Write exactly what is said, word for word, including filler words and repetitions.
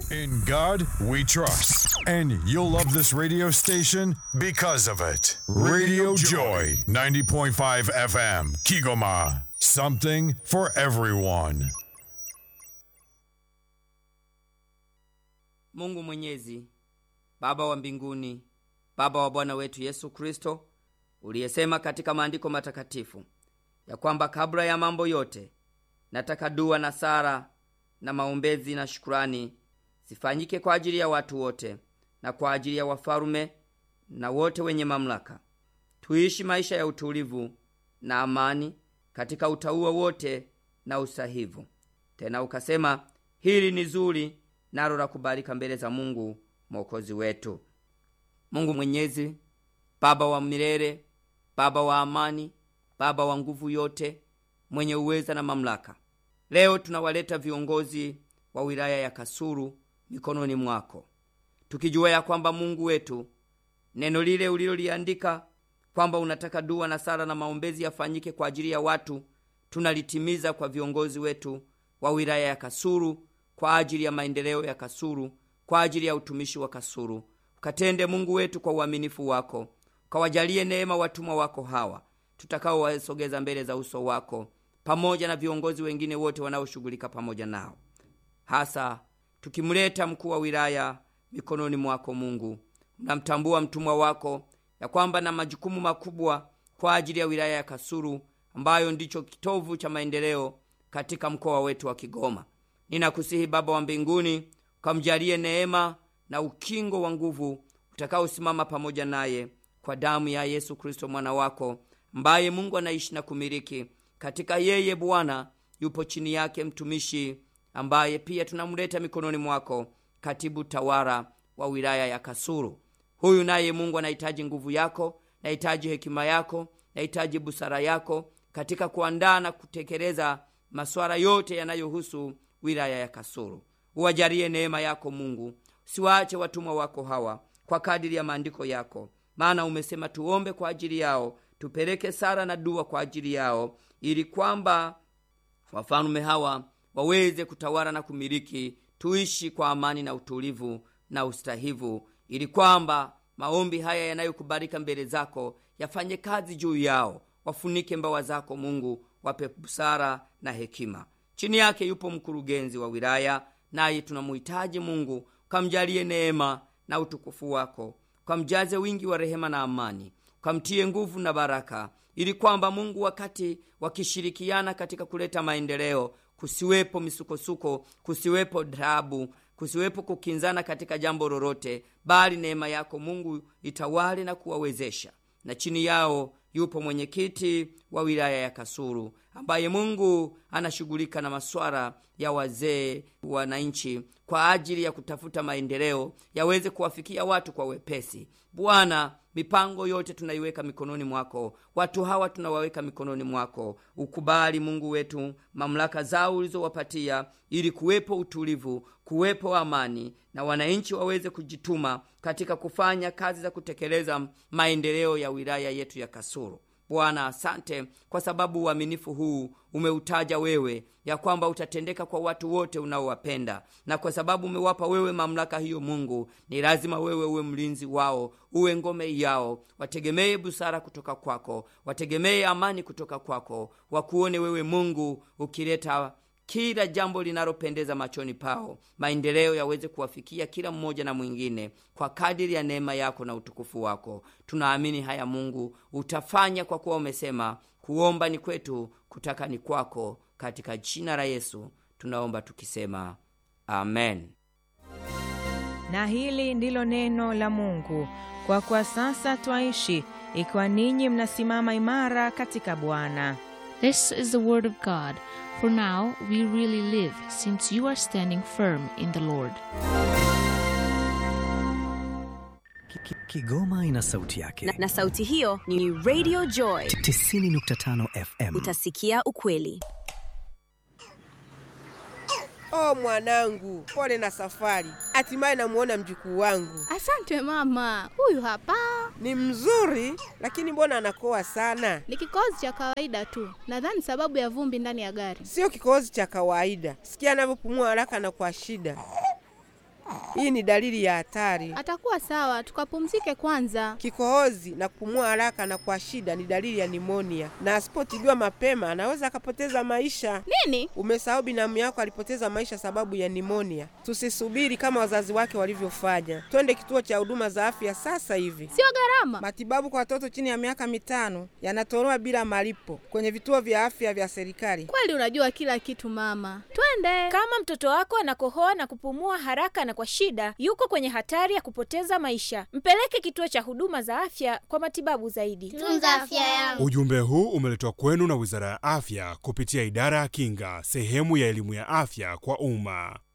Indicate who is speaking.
Speaker 1: In God we trust. And you'll love this radio station because of it. Radio Joy, ninety point five F M, Kigoma. Something for everyone.
Speaker 2: Mungu Mwenyezi, Baba wa mbinguni, Baba wa Bwana wetu Yesu Kristo, uliyesema katika maandiko matakatifu ya kwamba kabla ya mambo yote nataka dua na sala na maombezi na shukrani zifanyike kwa ajili ya watu wote na kwa ajili ya wafalme na wote wenye mamlaka, tuishi maisha ya utulivu na amani katika utauwa wote na usahivu. Tena ukasema hili ni zuri nalo la kubalika mbele za Mungu Mwokozi wetu. Mungu Mwenyezi, Baba wa milele, Baba wa amani, Baba wa nguvu yote, mwenye uweza na mamlaka, leo tunawaleta viongozi wa wilaya ya Kasulu mikononi mwako, tukijua ya kwamba Mungu wetu, neno lile uliloliandika kwamba unataka dua na sala na maombezi yafanyike kwa ajili ya watu, tunalitimiza kwa viongozi wetu wa wilaya ya Kasulu, kwa ajili ya maendeleo ya Kasulu, kwa ajili ya utumishi wa Kasulu. Ukatende Mungu wetu kwa uaminifu wako, ukawajalie neema watumwa wako hawa tutakao wasogeza mbele za uso wako, pamoja na viongozi wengine wote wanaoshughulika pamoja nao. Hasa tukimleta mkuu wa wilaya mikononi mwako Mungu, unamtambua mtumwa wako ya kwamba na majukumu makubwa kwa ajili ya wilaya ya Kasulu, ambayo ndicho kitovu cha maendeleo katika mkoa wetu wa Kigoma. Ninakusihi Baba wa mbinguni, ukamjalie neema na ukingo wa nguvu utakao simama pamoja naye, kwa damu ya Yesu Kristo mwana wako, ambaye Mungu anaishi na kumiliki. Katika yeye Bwana yupo chini yake mtumishi, ambaye pia tunamleta mikononi mwako, katibu tawala wa wilaya ya Kasulu. Huyu naye Mungu anahitaji nguvu yako, anahitaji hekima yako, anahitaji busara yako katika kuandaa na kutekeleza masuala yote yanayohusu wilaya ya Kasulu. Uwajalie neema yako Mungu, usiwaache watumwa wako hawa kwa kadiri ya maandiko yako, maana umesema tuombe kwa ajili yao, tupeleke sala na dua kwa ajili yao, ili kwamba wafalme hawa waweze kutawala na kumiliki, tuishi kwa amani na utulivu na ustahivu, ili kwamba maombi haya yanayokubalika mbele zako yafanye kazi juu yao. Wafunike mbawa zako Mungu, wape busara na hekima. Chini yake yupo mkurugenzi wa wilaya, naye tunamuhitaji Mungu, kamjalie neema na utukufu wako, kamjaze wingi wa rehema na amani, kamtie nguvu na baraka, ili kwamba Mungu wakati wakishirikiana katika kuleta maendeleo, kusiwepo misukosuko, kusiwepo taabu, kusiwepo kukinzana katika jambo lolote, bali neema yako Mungu itawale na kuwawezesha. Na chini yao yupo mwenyekiti wa wilaya ya Kasulu, ambaye Mungu anashughulika na masuala ya wazee wananchi kwa ajili ya kutafuta maendeleo yaweze kuwafikia watu kwa wepesi. Bwana, mipango yote tunaiweka mikononi mwako, watu hawa tunawaweka mikononi mwako. Ukubali Mungu wetu mamlaka zao ulizowapatia, ili kuwepo utulivu, kuwepo amani, na wananchi waweze kujituma katika kufanya kazi za kutekeleza maendeleo ya wilaya yetu ya Kasulu. Bwana, asante kwa sababu uaminifu huu umeutaja wewe, ya kwamba utatendeka kwa watu wote unaowapenda. Na kwa sababu umewapa wewe mamlaka hiyo Mungu, ni lazima wewe uwe mlinzi wao, uwe ngome yao. Wategemee busara kutoka kwako, wategemee amani kutoka kwako, wakuone wewe Mungu ukileta kila jambo linalopendeza machoni pao, maendeleo yaweze kuwafikia kila mmoja na mwingine kwa kadiri ya neema yako na utukufu wako. Tunaamini haya Mungu utafanya, kwa kuwa umesema kuomba ni kwetu, kutaka ni kwako. Katika jina la Yesu tunaomba tukisema amen.
Speaker 3: Na hili ndilo neno la Mungu. Kwa kwa sasa twaishi, ikiwa ninyi mnasimama imara katika Bwana.
Speaker 4: This is the word of God. For now we really live, since you are standing firm in the Lord.
Speaker 5: Kigoma ina sauti yake.
Speaker 6: Na, na sauti hiyo ni Radio Joy
Speaker 5: tisini nukta tano F M.
Speaker 6: Utasikia ukweli.
Speaker 7: Oh mwanangu, pole na safari. Hatimaye namuona mjukuu wangu.
Speaker 8: Asante mama, huyu hapa.
Speaker 7: Ni mzuri, lakini mbona anakoa sana?
Speaker 8: Ni kikohozi cha kawaida tu. Nadhani sababu ya vumbi ndani ya gari.
Speaker 7: Sio kikohozi cha kawaida. Sikia anavyopumua haraka na kwa shida. Hii ni dalili ya hatari.
Speaker 8: Atakuwa sawa, tukapumzike kwanza.
Speaker 7: Kikohozi na kupumua haraka na kwa shida ni dalili ya nimonia, na asipotibiwa mapema anaweza akapoteza maisha.
Speaker 8: Nini?
Speaker 7: Umesahau binamu yako alipoteza maisha sababu ya nimonia. Tusisubiri kama wazazi wake walivyofanya. Twende kituo cha huduma za afya sasa hivi.
Speaker 8: Sio gharama.
Speaker 7: Matibabu kwa watoto chini ya miaka mitano yanatolewa bila malipo kwenye vituo vya afya vya serikali.
Speaker 8: Kweli unajua kila kitu mama. Twende.
Speaker 9: Kama mtoto wako anakohoa na kupumua haraka na kwa shida, yuko kwenye hatari ya kupoteza maisha. Mpeleke kituo cha huduma za afya kwa matibabu zaidi.
Speaker 8: Tunza afya yangu.
Speaker 10: Ujumbe huu umeletwa kwenu na Wizara ya Afya kupitia Idara ya Kinga, sehemu ya elimu ya afya kwa umma.